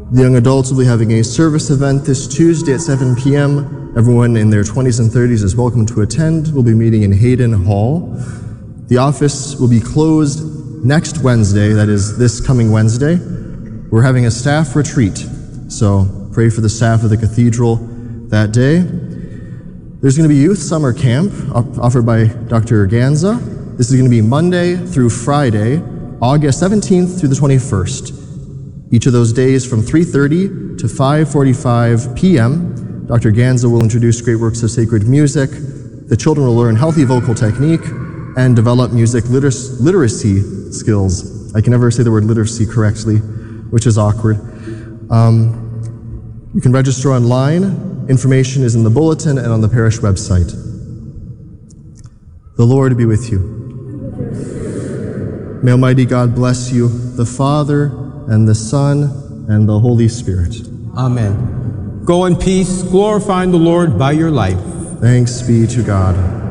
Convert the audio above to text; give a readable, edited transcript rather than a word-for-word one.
The young adults will be having a service event this Tuesday at 7 p.m. Everyone in their 20s and 30s is welcome to attend. We'll be meeting in Hayden Hall. The office will be closed next Wednesday, that is this coming Wednesday. We're having a staff retreat, so pray for the staff of the cathedral that day. There's going to be youth summer camp offered by Dr. Ganza. This is going to be Monday through Friday, August 17th through the 21st. Each of those days from 3:30 to 5:45 p.m., Dr. Ganza will introduce great works of sacred music. The children will learn healthy vocal technique and develop music literacy skills. I can never say the word literacy correctly, which is awkward. You can register online. Information is in the bulletin and on the parish website. The Lord be with you. May Almighty God bless you, the Father, and the Son, and the Holy Spirit. Amen. Go in peace, glorifying the Lord by your life. Thanks be to God.